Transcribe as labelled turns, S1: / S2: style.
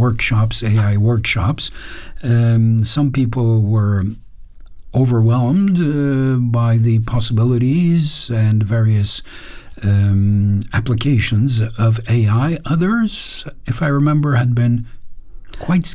S1: workshops, AI workshops. Some people were overwhelmed by the possibilities and various applications of AI. Others, if I remember, had been quite